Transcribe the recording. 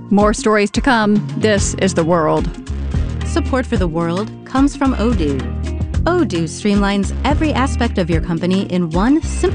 More stories to come. This is The World. Support for The World comes from Odoo. Odoo streamlines every aspect of your company in one simple